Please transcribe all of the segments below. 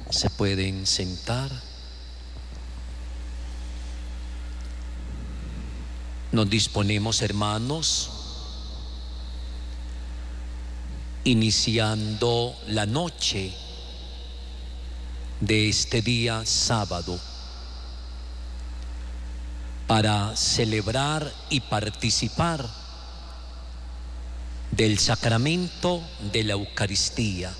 Se pueden sentar. Nos disponemos, hermanos, iniciando la noche de este día sábado para celebrar y participar del sacramento de la Eucaristía,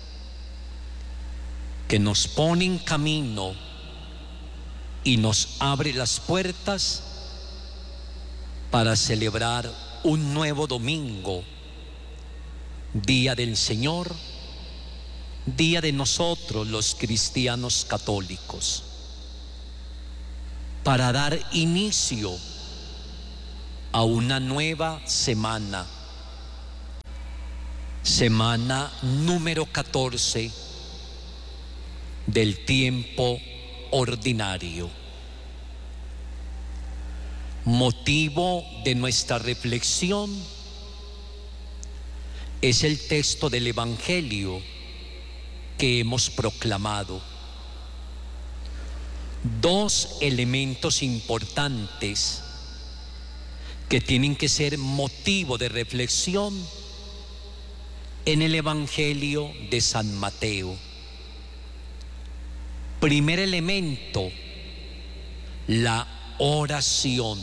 que nos pone en camino y nos abre las puertas para celebrar un nuevo domingo, día del Señor, día de nosotros los cristianos católicos, para dar inicio a una nueva semana, semana número 14 del tiempo ordinario. Motivo de nuestra reflexión es el texto del Evangelio que hemos proclamado. Dos elementos importantes que tienen que ser motivo de reflexión en el Evangelio de San Mateo. Primer elemento, la oración.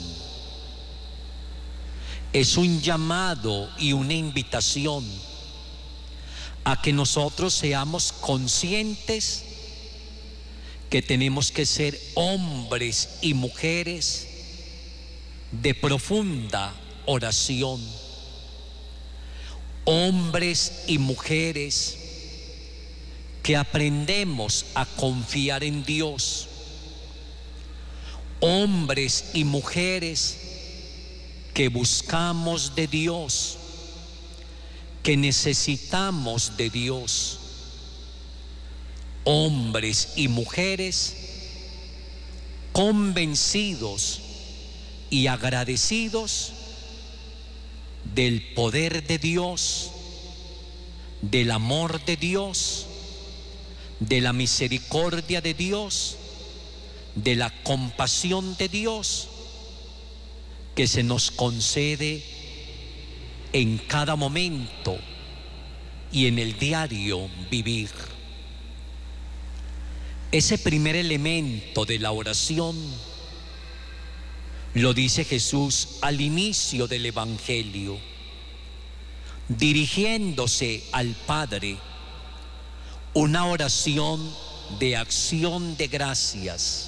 Es un llamado y una invitación a que nosotros seamos conscientes que tenemos que ser hombres y mujeres de profunda oración, hombres y mujeres que aprendemos a confiar en Dios, hombres y mujeres que buscamos de Dios, que necesitamos de Dios, hombres y mujeres convencidos y agradecidos del poder de Dios, del amor de Dios, de la misericordia de Dios, de la compasión de Dios que se nos concede en cada momento y en el diario vivir. Ese primer elemento de la oración lo dice Jesús al inicio del Evangelio, dirigiéndose al Padre, una oración de acción de gracias.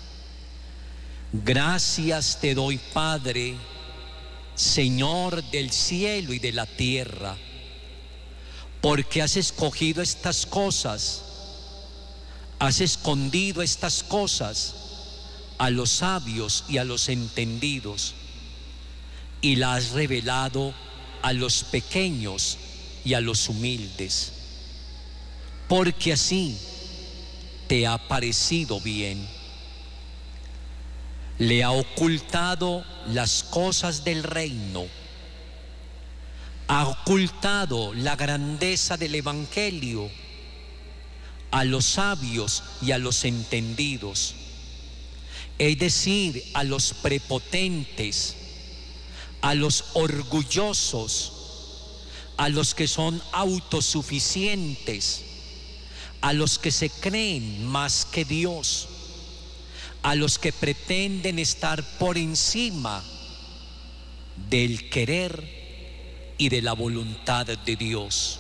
Gracias te doy, Padre, Señor del cielo y de la tierra, porque has escogido estas cosas, has escondido estas cosas a los sabios y a los entendidos, y las has revelado a los pequeños y a los humildes, porque así te ha parecido bien. Le ha ocultado las cosas del reino, ha ocultado la grandeza del Evangelio a los sabios y a los entendidos, es decir, a los prepotentes, a los orgullosos, a los que son autosuficientes, a los que se creen más que Dios, a los que pretenden estar por encima del querer y de la voluntad de Dios.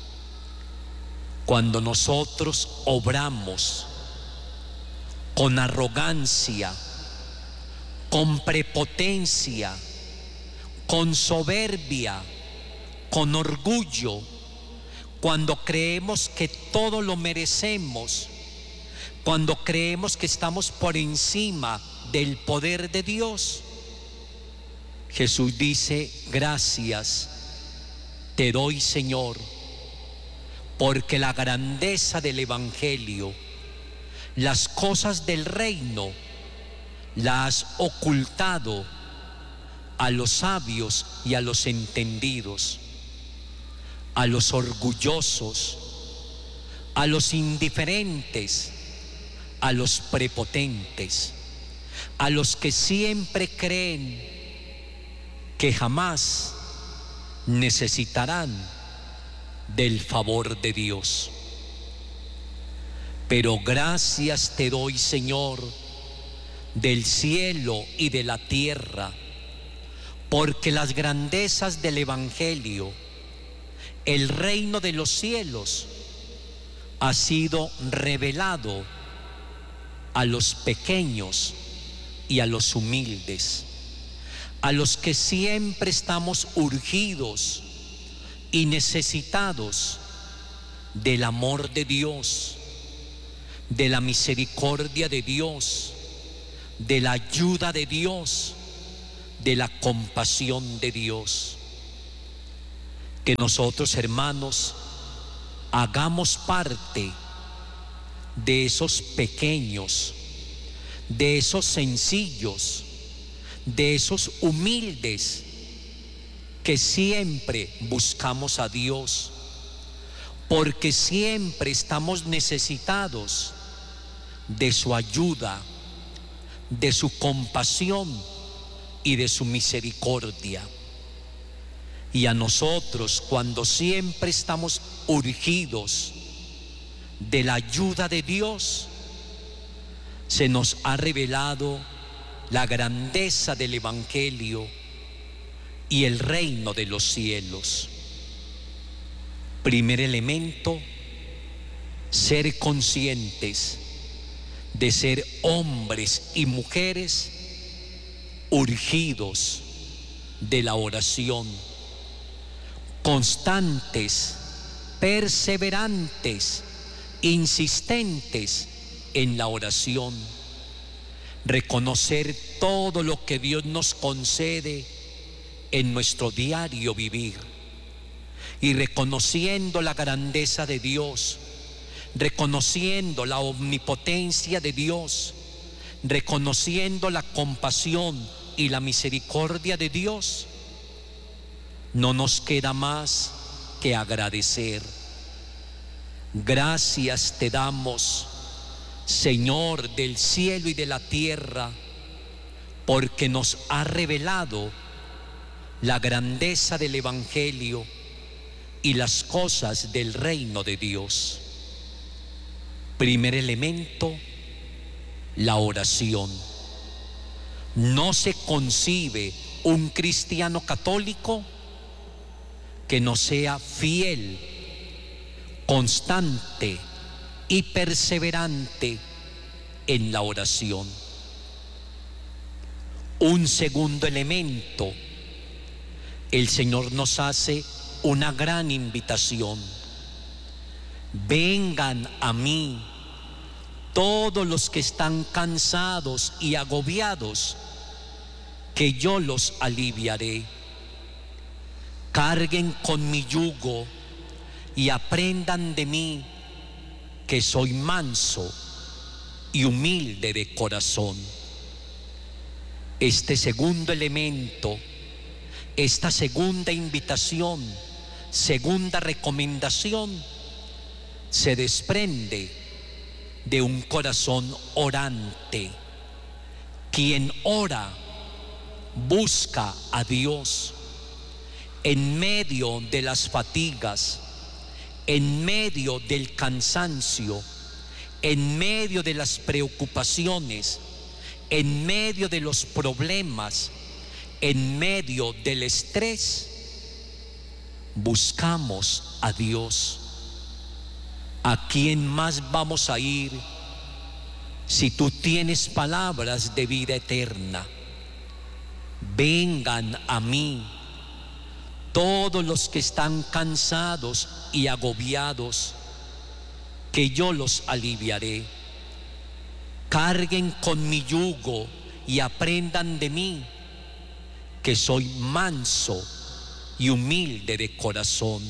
Cuando nosotros obramos con arrogancia, con prepotencia, con soberbia, con orgullo, cuando creemos que todo lo merecemos, cuando creemos que estamos por encima del poder de Dios, Jesús dice: gracias te doy, Señor, porque la grandeza del Evangelio, las cosas del reino, las has ocultado a los sabios y a los entendidos, a los orgullosos, a los indiferentes, a los prepotentes, a los que siempre creen que jamás necesitarán del favor de Dios. Pero gracias te doy, Señor, del cielo y de la tierra, porque las grandezas del Evangelio, el reino de los cielos, ha sido revelado a los pequeños y a los humildes, a los que siempre estamos urgidos y necesitados del amor de Dios, de la misericordia de Dios, de la ayuda de Dios, de la compasión de Dios. Que nosotros, hermanos, hagamos parte de esos pequeños, de esos sencillos, de esos humildes que siempre buscamos a Dios, porque siempre estamos necesitados de su ayuda, de su compasión y de su misericordia. Y a nosotros, cuando siempre estamos urgidos de la ayuda de Dios, se nos ha revelado la grandeza del Evangelio y el reino de los cielos. Primer elemento, ser conscientes de ser hombres y mujeres urgidos de la oración, constantes, perseverantes, insistentes en la oración, reconocer todo lo que Dios nos concede en nuestro diario vivir y reconociendo la grandeza de Dios, reconociendo la omnipotencia de Dios, reconociendo la compasión y la misericordia de Dios, no nos queda más que agradecer. Gracias te damos, Señor del cielo y de la tierra, porque nos ha revelado la grandeza del Evangelio y las cosas del reino de Dios. Primer elemento, la oración. No se concibe un cristiano católico que no sea fiel, constante y perseverante en la oración. Un segundo elemento, el Señor nos hace una gran invitación. Vengan a mí todos los que están cansados y agobiados, que yo los aliviaré. Carguen con mi yugo y aprendan de mí, que soy manso y humilde de corazón. Este segundo elemento, esta segunda invitación, segunda recomendación, se desprende de un corazón orante. Quien ora busca a Dios en medio de las fatigas, en medio del cansancio, en medio de las preocupaciones, en medio de los problemas, en medio del estrés. Buscamos a Dios. ¿A quién más vamos a ir si tú tienes palabras de vida eterna? Vengan a mí todos los que están cansados y agobiados, que yo los aliviaré. Carguen con mi yugo y aprendan de mí, que soy manso y humilde de corazón.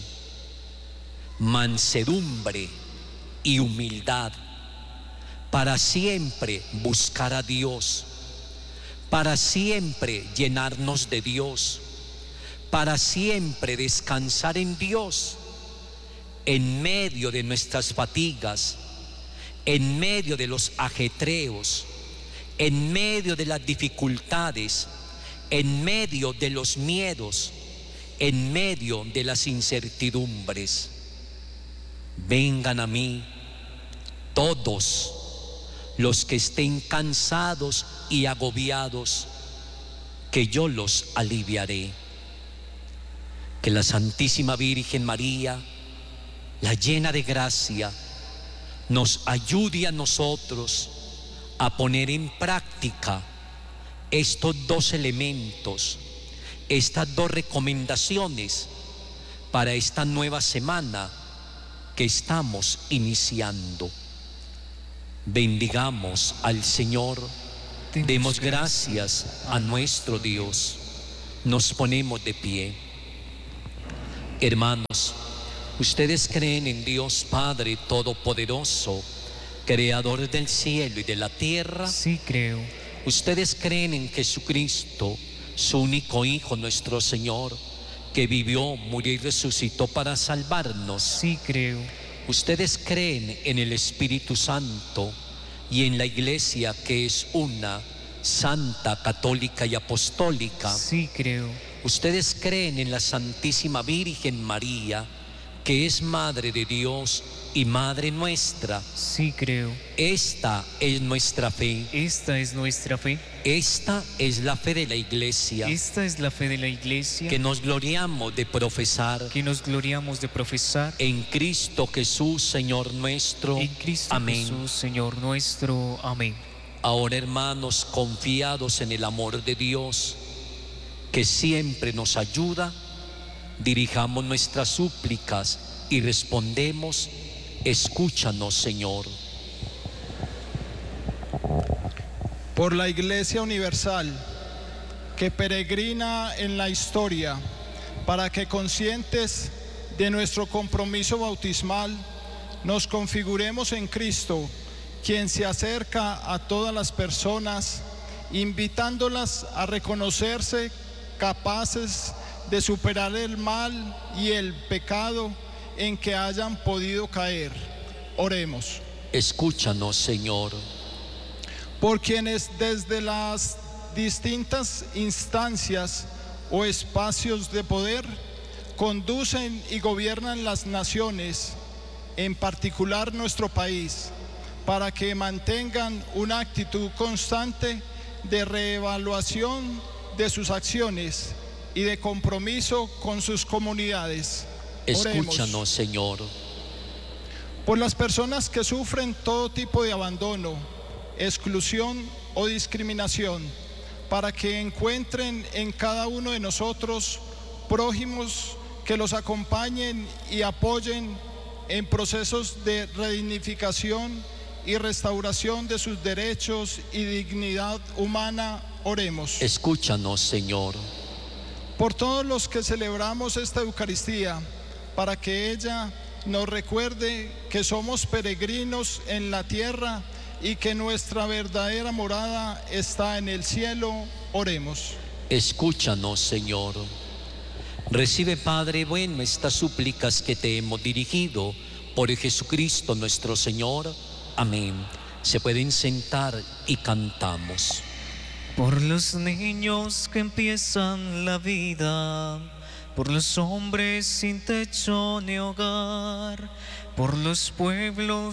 Mansedumbre y humildad para siempre buscar a Dios, para siempre llenarnos de Dios, para siempre descansar en Dios, en medio de nuestras fatigas, en medio de los ajetreos, en medio de las dificultades, en medio de los miedos, en medio de las incertidumbres. Vengan a mí todos los que estén cansados y agobiados, que yo los aliviaré. Que la Santísima Virgen María, la llena de gracia, nos ayude a nosotros a poner en práctica estos dos elementos, estas dos recomendaciones para esta nueva semana que estamos iniciando. Bendigamos al Señor, demos gracias a nuestro Dios. Nos ponemos de pie. Hermanos, ¿ustedes creen en Dios Padre Todopoderoso, Creador del cielo y de la tierra? Sí, creo. ¿Ustedes creen en Jesucristo, su único Hijo, nuestro Señor, que vivió, murió y resucitó para salvarnos? Sí, creo. ¿Ustedes creen en el Espíritu Santo y en la Iglesia, que es una, santa, católica y apostólica? Sí, creo. ¿Ustedes creen en la Santísima Virgen María, que es Madre de Dios y Madre nuestra? Sí, creo. Esta es nuestra fe. Esta es nuestra fe. Esta es la fe de la Iglesia, Esta es la fe de la Iglesia que nos gloriamos de profesar que nos gloriamos de profesar en Cristo Jesús, Señor nuestro. en Cristo Amén. Jesús, Señor nuestro. Amén. Ahora, hermanos, confiados en el amor de Dios, que siempre nos ayuda, dirijamos nuestras súplicas y respondemos: escúchanos, Señor. Por la Iglesia Universal, que peregrina en la historia, para que, conscientes de nuestro compromiso bautismal, nos configuremos en Cristo, quien se acerca a todas las personas, invitándolas a reconocerse capaces de superar el mal y el pecado en que hayan podido caer. Oremos. Escúchanos, Señor. Por quienes desde las distintas instancias o espacios de poder conducen y gobiernan las naciones, en particular nuestro país, para que mantengan una actitud constante de reevaluación de sus acciones y de compromiso con sus comunidades. Escúchanos, Oremos. Señor. Por las personas que sufren todo tipo de abandono, exclusión o discriminación, para que encuentren en cada uno de nosotros prójimos que los acompañen y apoyen en procesos de redignificación y restauración de sus derechos y dignidad humana. Oremos. Escúchanos, Señor. Por todos los que celebramos esta Eucaristía, para que ella nos recuerde que somos peregrinos en la tierra y que nuestra verdadera morada está en el cielo. Oremos. Escúchanos, Señor. Recibe, Padre bueno, estas súplicas que te hemos dirigido por Jesucristo nuestro Señor. Amén. Se pueden sentar y cantamos. Por los niños que empiezan la vida, por los hombres sin techo ni hogar, por los pueblos